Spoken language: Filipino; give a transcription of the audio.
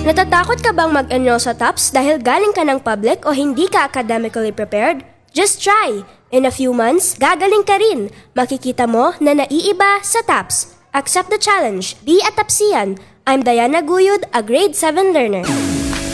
Natatakot ka bang mag-enroll sa TOPS dahil galing ka ng public o hindi ka academically prepared? Just try! In a few months, gagaling ka rin. Makikita mo na naiiba sa TOPS. Accept the challenge. Be a TOPSian. I'm Diana Guyod, a grade 7 learner.